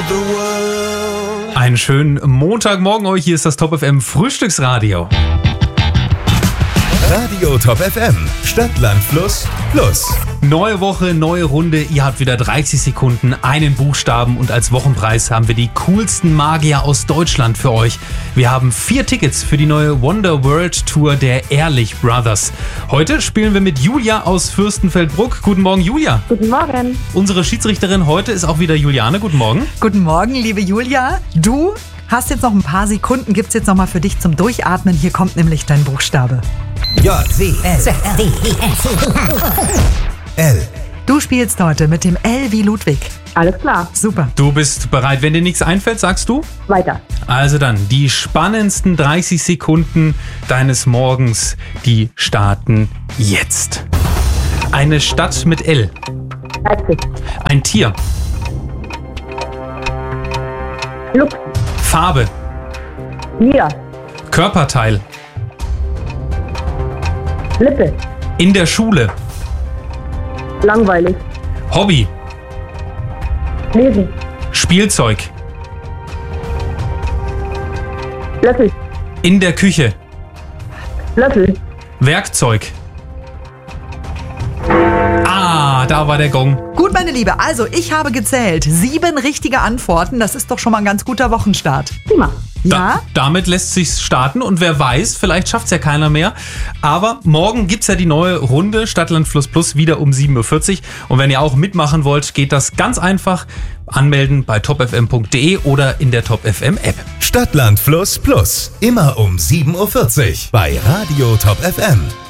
Einen schönen Montagmorgen euch, hier ist das Top FM Frühstücksradio. Radio Top FM, Stadt, Land, Fluss, Plus. Neue Woche, neue Runde, ihr habt wieder 30 Sekunden, einen Buchstaben und als Wochenpreis haben wir die coolsten Magier aus Deutschland für euch. Wir haben 4 Tickets für die neue Wonder World Tour der Ehrlich Brothers. Heute spielen wir mit Julia aus Fürstenfeldbruck. Guten Morgen, Julia. Guten Morgen. Unsere Schiedsrichterin heute ist auch wieder Juliane. Guten Morgen. Guten Morgen, liebe Julia. Du hast jetzt noch ein paar Sekunden, gibt's jetzt noch mal für dich zum Durchatmen. Hier kommt nämlich dein Buchstabe. L. Du spielst heute mit dem L wie Ludwig. Alles klar. Super. Du bist bereit. Wenn dir nichts einfällt, sagst du? Weiter. Also dann, die spannendsten 30 Sekunden deines Morgens, die starten jetzt. Eine Stadt mit L. Leipzig. Ein Tier. Luchs. Farbe. Nieder. Körperteil. Lippe. In der Schule. Langweilig. Hobby. Lesen. Spielzeug. Löffel. In der Küche. Löffel. Werkzeug. Ah, da war der Gong. Gut, meine Liebe, also ich habe gezählt. 7 richtige Antworten, das ist doch schon mal ein ganz guter Wochenstart. Prima. Ja? Damit lässt sich's starten und wer weiß, vielleicht schafft's ja keiner mehr. Aber morgen gibt's ja die neue Runde Stadtland Fluss Plus wieder um 7.40 Uhr. Und wenn ihr auch mitmachen wollt, geht das ganz einfach. Anmelden bei topfm.de oder in der Top FM App. Stadt, Land, Fluss, Plus. Immer um 7.40 Uhr bei Radio Top FM.